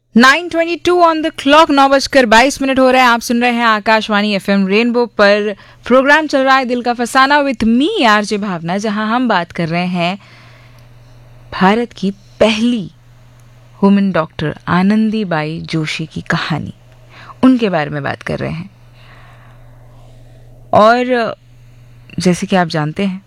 9:22 on the clock, 9:22 हो रहे हैं। आप सुन रहे हैं आकाशवाणी एफएम रेनबो पर। प्रोग्राम चल रहा है दिल का फसाना विथ मी आरजे भावना, जहां हम बात कर रहे हैं भारत की पहली वुमेन डॉक्टर आनंदीबाई जोशी की कहानी, उनके बारे में बात कर रहे हैं। और जैसे कि आप जानते हैं,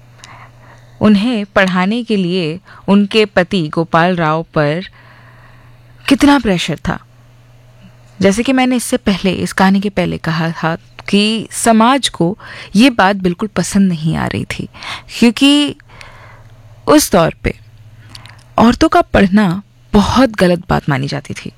उन्हें पढ़ाने के लिए उनके पति गोपाल राव पर कितना प्रेशर था। जैसे कि मैंने इससे पहले, इस कहानी के पहले कहा था कि समाज को ये बात बिल्कुल पसंद नहीं आ रही थी, क्योंकि उस दौर पे औरतों का पढ़ना बहुत गलत बात मानी जाती थी।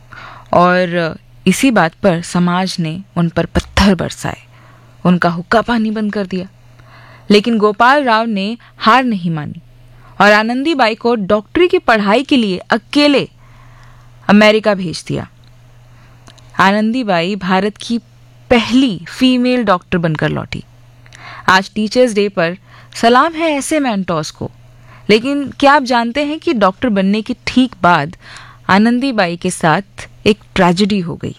और इसी बात पर समाज ने उन पर पत्थर बरसाए, उनका हुक्का पानी बंद कर दिया। लेकिन गोपाल राव ने हार नहीं मानी और आनंदीबाई को डॉक्टरी की पढ़ाई के लिए अकेले अमेरिका भेज दिया। आनंदीबाई भारत की पहली फीमेल डॉक्टर बनकर लौटी। आज टीचर्स डे पर सलाम है ऐसे मेंटोर्स को। लेकिन क्या आप जानते हैं कि डॉक्टर बनने के ठीक बाद आनंदीबाई के साथ एक ट्रेजेडी हो गई।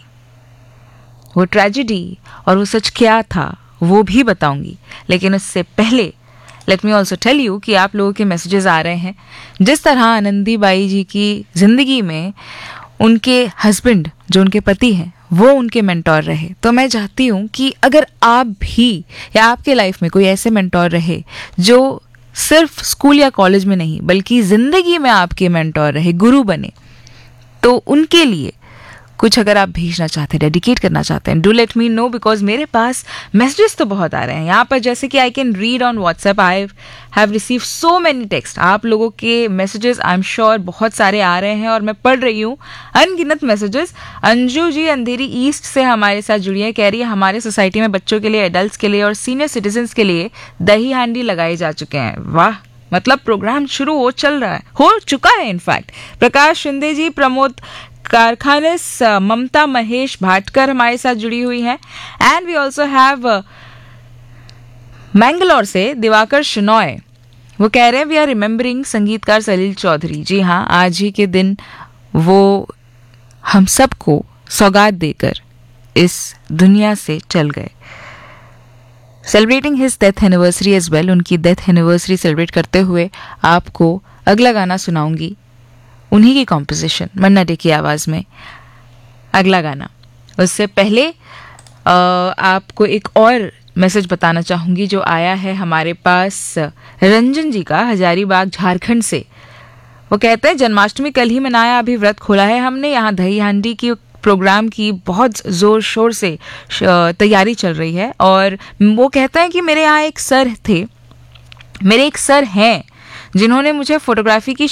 वो ट्रेजेडी और वो सच क्या था वो भी बताऊंगी, लेकिन उससे पहले let me also tell you कि आप लोगों के मैसेजेस आ रहे हैं। जिस तरह आनंदीबाई जी की जिंदगी में उनके हस्बैंड, जो उनके पति हैं, वो उनके मेंटोर रहे, तो मैं चाहती हूँ कि अगर आप भी या आपके लाइफ में कोई ऐसे मेंटोर रहे जो सिर्फ स्कूल या कॉलेज में नहीं बल्कि जिंदगी में आपके मेंटोर रहे, गुरु बने, तो उनके लिए कुछ अगर आप भेजना चाहते हैं, डेडिकेट करना चाहते हैं, do let me know, because मेरे पास मैसेजेस तो बहुत आ रहे हैं यहाँ पर। जैसे कि I can read on WhatsApp, I have receive so many text. आप लोगों के मैसेजेस आई एम श्योर बहुत सारे आ रहे हैं और मैं पढ़ रही हूँ अनगिनत मैसेजेस। अंजू जी अंधेरी ईस्ट से हमारे साथ जुड़ी है, कह रही है हमारे सोसाइटी में बच्चों के लिए, एडल्ट्स के लिए और सीनियर सिटीजन्स के लिए दही हांडी लगाए जा चुके हैं। वाह, मतलब प्रोग्राम शुरू हो चुका है इनफैक्ट। प्रकाश शिंदे जी, प्रमोद कारखानिस, ममता महेश भाटकर हमारे साथ जुड़ी हुई हैं। And we also have Mangalore से दिवाकर शिनॉय, वो कह रहे हैं वी आर रिमेम्बरिंग संगीतकार सलील चौधरी। जी हाँ, आज ही के दिन वो हम सबको सौगात देकर इस दुनिया से चल गए। Celebrating his death anniversary as well. उनकी डेथ एनिवर्सरी सेलिब्रेट करते हुए आपको अगला गाना सुनाऊंगी, उन्हीं की कॉम्पोजिशन, मन्ना डे की आवाज़ में अगला गाना। उससे पहले आपको एक और मैसेज बताना चाहूँगी जो आया है हमारे पास रंजन जी का, हजारीबाग झारखंड से। वो कहते हैं जन्माष्टमी कल ही मनाया, अभी व्रत खोला है हमने। यहाँ दही हांडी की प्रोग्राम की बहुत ज़ोर शोर से तैयारी चल रही है। और वो कहते हैं कि मेरे यहाँ एक सर थे, मेरे एक सर हैं जिन्होंने मुझे फोटोग्राफी की